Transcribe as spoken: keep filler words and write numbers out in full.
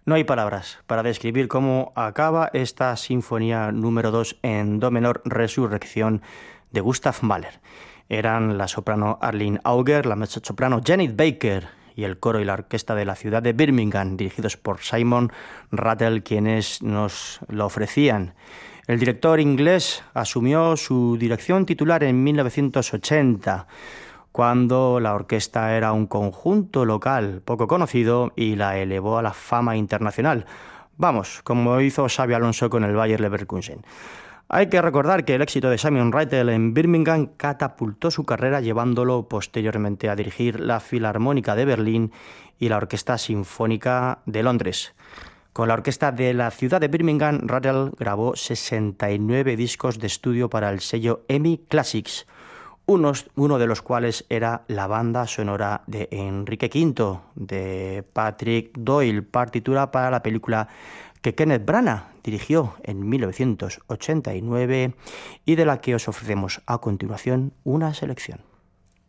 No hay palabras para describir cómo acaba esta sinfonía número dos en do menor, Resurrección, de Gustav Mahler. Eran la soprano Arlene Auger, la mezzosoprano Janet Baker y el coro y la orquesta de la ciudad de Birmingham, dirigidos por Simon Rattle, quienes nos lo ofrecían. El director inglés asumió su dirección titular en mil novecientos ochenta, cuando la orquesta era un conjunto local poco conocido y la elevó a la fama internacional. Vamos, como hizo Xabi Alonso con el Bayer Leverkusen. Hay que recordar que el éxito de Simon Rattle en Birmingham catapultó su carrera, llevándolo posteriormente a dirigir la Filarmónica de Berlín y la Orquesta Sinfónica de Londres. Con la orquesta de la ciudad de Birmingham, Rattle grabó sesenta y nueve discos de estudio para el sello EMI Classics, unos, uno de los cuales era la banda sonora de Enrique quinto, de Patrick Doyle, partitura para la película que Kenneth Branagh dirigió en mil novecientos ochenta y nueve y de la que os ofrecemos a continuación una selección.